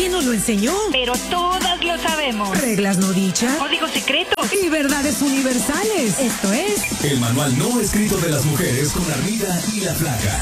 ¿Quién nos lo enseñó? Pero todas lo sabemos. Reglas no dichas. Códigos secretos. Y verdades universales. Esto es... El manual no escrito de las mujeres con Armida y la Flaca.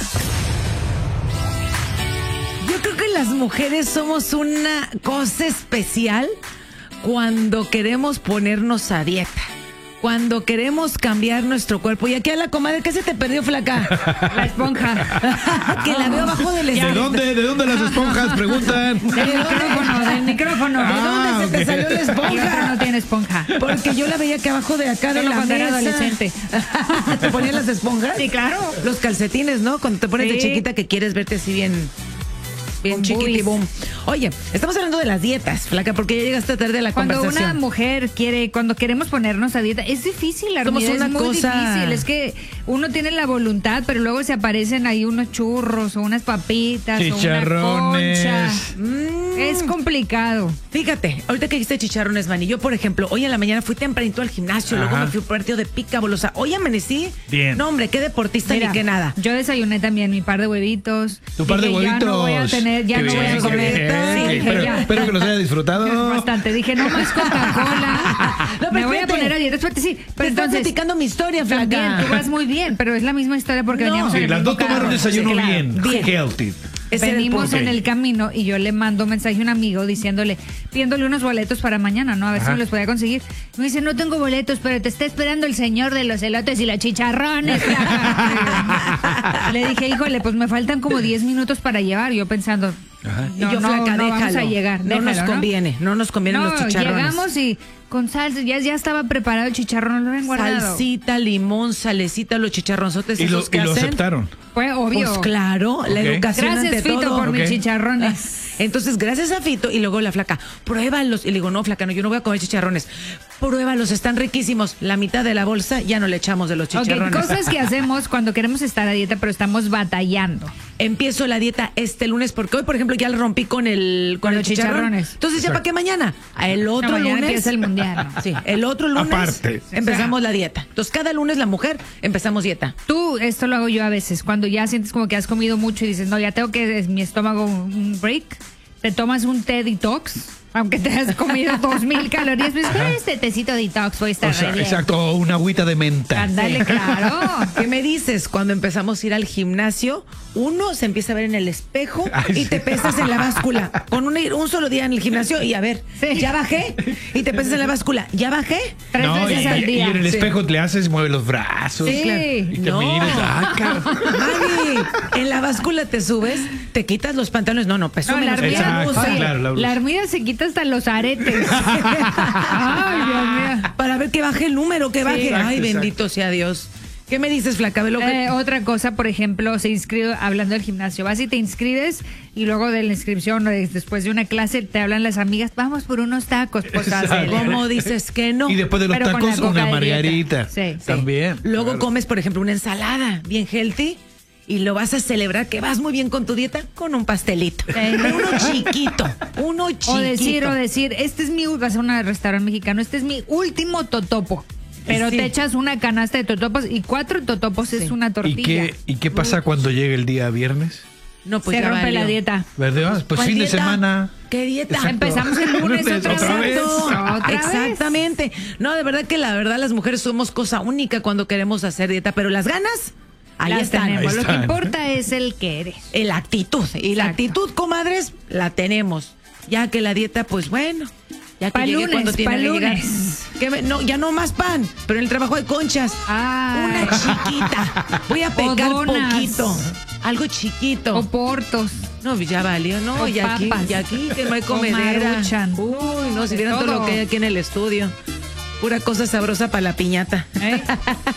Yo creo que las mujeres somos una cosa especial cuando queremos ponernos a dieta. Cuando queremos cambiar nuestro cuerpo. Y aquí a la comadre, ¿qué se te perdió, Flaca? La esponja. Que la veo abajo del escritorio. ¿De dónde las esponjas? Preguntan. Del micrófono. ¿De dónde se te salió la Y otra esponja? no tiene esponja. Porque yo la veía que abajo de acá de Solo la cuando era mesa. adolescente. ¿Te ponían las esponjas? Sí, claro. Los calcetines, ¿no? Cuando te pones de Sí. chiquita que quieres verte así bien Con chiquitibum. Oye, estamos hablando de las dietas, Flaca, porque ya llegaste tarde a la Cuando conversación. una mujer cuando queremos ponernos a dieta, es difícil, Armida, Somos una es muy cosa- difícil. Es que uno tiene la voluntad, pero luego se aparecen ahí unos churros o unas papitas Chicharrones. o una concha. Es complicado. Fíjate, ahorita que dijiste chicharrones, Manny, yo, por ejemplo, hoy en la mañana fui tempranito al gimnasio, luego Ajá. me fui a un partido de pickleball, o sea, hoy amanecí. Bien. No, hombre, qué deportista Mira, ni qué nada. yo desayuné también mi par de huevitos. Tu par de Dije, huevitos. Ya no voy a tener, ya Qué no voy a bien, comer. qué bien. Sí, dije, ya. Espero que los haya disfrutado. Bastante. Dije, no más Coca-Cola. No, Me voy a espérate. poner a dieta. Espérate, sí. Pero Pero estás entonces, platicando mi historia, Flaca. también, tú vas muy bien, pero es la misma historia porque No. veníamos Sí, en el las mismo dos tomaron carro. desayuno Sí, claro. bien. Healthy. Ese era el Venimos punto. en el camino y yo le mando un mensaje a un amigo pidiéndole unos boletos para mañana, ¿no? A ver si Ajá. me los podía conseguir. Me dice, no tengo boletos, pero te está esperando el señor de los elotes y los chicharrones. Le dije, híjole, pues me faltan como 10 minutos para llevar. Yo pensando, Ajá. Y yo, Flaca, no déjalo. vamos a llegar. No nos Déjalo, conviene, no nos convienen los chicharrones. Llegamos y con salsa, ya estaba preparado el chicharrón, lo habían guardado. Salsita, limón, salecita, los chicharronzotes Y esos que lo hacen. aceptaron. Fue obvio. Pues claro, la Ok. educación Gracias, ante Fito, todo. por Ok. mis chicharrones. Entonces, gracias a Fito, y luego la Flaca, pruébalos. Y le digo, no, Flaca, no, yo no voy a comer chicharrones. Pruébalos, están riquísimos. La mitad de la bolsa ya no le echamos de los Ok, chicharrones. cosas que hacemos cuando queremos estar a dieta, pero estamos batallando. Empiezo la dieta este lunes, porque hoy, por ejemplo, ya la rompí con los los chicharrones. chicharrones. Entonces, ¿ya para qué mañana? El otro No, mañana lunes. empieza el mundial, ¿no? Sí, el otro lunes Aparte. empezamos la dieta. Entonces, cada lunes la mujer empezamos dieta. Tú, esto lo hago yo a veces, cuando ya sientes como que has comido mucho y dices, no, ya tengo que, mi estómago, un break, te tomas un té detox, aunque te has comido 2000 calorías, pues este tecito detox voy a estar O sea, re bien. exacto, una agüita de menta. Ándale, claro. ¿Qué me dices? Cuando empezamos a ir al gimnasio, uno se empieza a ver en el espejo Ay, y sí. te pesas en la báscula. Con un solo día en el gimnasio y a ver, Sí. ya bajé. Y te pesas en la báscula, ya bajé. 3 No, veces al y día. en el Sí. espejo le haces, mueve los brazos. Sí. Y te No. miras. Ah, cabrón. Mami, en la báscula te subes, te quitas los pantalones. No, peso No, la menos. armida, Exacto, blusa. oye, claro, la blusa. la armida se quita hasta los aretes. Ay, Dios mío. Para ver que baje el número, que baje. exacto, Ay, exacto. bendito sea Dios. ¿Qué me dices, Flaca? Ve lo que... Otra cosa, por ejemplo, se inscribe, hablando del gimnasio, vas y te inscribes y luego de la inscripción o después de una clase te hablan las amigas, vamos por unos tacos. Pues Exacto. hazle. ¿Cómo dices que no? Y después de los Pero con tacos, la coca una de margarita. dieta. Sí. También. Luego claro. comes, por ejemplo, una ensalada bien healthy y lo vas a celebrar que vas muy bien con tu dieta con un pastelito. Pero uno chiquito, uno chiquito. O decir, vas a un restaurante mexicano, este es mi último totopo. Pero Sí. te echas una canasta de totopos y 4 totopos es una tortilla. ¿Y qué pasa cuando llega el día viernes? No, pues se ya rompe valió. la dieta. ¿Verdad? Pues ¿Cuál fin de dieta? semana. ¿Qué dieta? Exacto. Empezamos el lunes otra vez. ¿Otra vez? Exactamente. No, de verdad que la verdad las mujeres somos cosa única cuando queremos hacer dieta, pero las ganas, ahí Las están. tenemos. Ahí Lo que están. importa es el que eres. La actitud. Y la Exacto. actitud, comadres, la tenemos. Ya que la dieta, pues bueno. Ya que Pa' llegue lunes, cuando tiene pa' que llegar. lunes. No, ya no más pan, pero en el trabajo hay conchas. Ah. Una chiquita. Voy a pecar donas. poquito. Algo chiquito. O portos. No, ya valió, no, O y aquí que no hay O comedera. Maruchan. Uy, no, si De vieran todo lo todo. que hay aquí en el estudio. Pura cosa sabrosa para la piñata. ¿Eh?